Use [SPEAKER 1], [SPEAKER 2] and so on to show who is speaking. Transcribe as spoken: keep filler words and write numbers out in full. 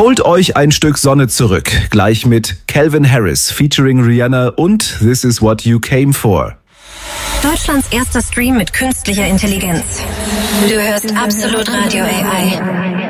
[SPEAKER 1] Holt euch ein Stück Sonne zurück. Gleich mit Calvin Harris featuring Rihanna und This Is What You Came For.
[SPEAKER 2] Deutschlands erster Stream mit künstlicher Intelligenz. Du hörst Absolut Radio A I.